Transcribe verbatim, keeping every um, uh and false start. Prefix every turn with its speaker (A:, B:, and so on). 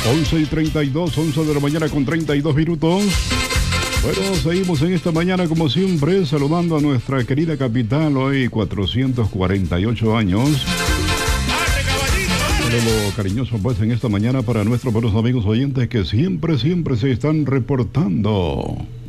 A: once y treinta y dos, once de la mañana con treinta y dos minutos. Bueno, seguimos en esta mañana como siempre saludando a nuestra querida capital, hoy cuatrocientos cuarenta y ocho años. Saludo cariñoso pues en esta mañana para nuestros buenos amigos oyentes que siempre, siempre se están reportando.